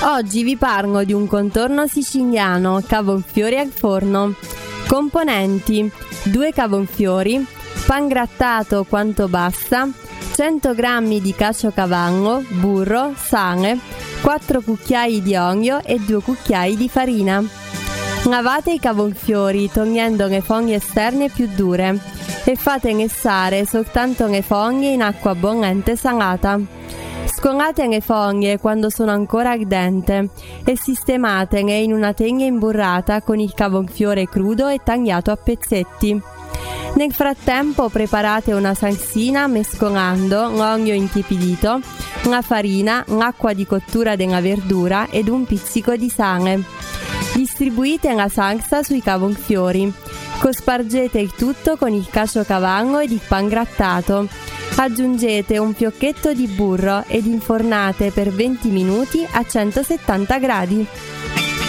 Oggi vi parlo di un contorno siciliano, cavolfiori al forno. Componenti: 2 cavolfiori, pan grattato quanto basta, 100 g di caciocavallo, burro, sale, 4 cucchiai di olio e 2 cucchiai di farina. Lavate i cavolfiori togliendo le foglie esterne più dure e fate lessare soltanto le foglie in acqua bollente salata. Scolate le foglie quando sono ancora al dente e sistematele in una teglia imburrata con il cavolfiore crudo e tagliato a pezzetti. Nel frattempo preparate una salsina mescolando l'olio intiepidito, la farina, l'acqua di cottura della verdura ed un pizzico di sale. Distribuite la salsa sui cavolfiori. Cospargete il tutto con il caciocavallo ed il pan grattato. Aggiungete un fiocchetto di burro ed infornate per 20 minuti a 170 gradi.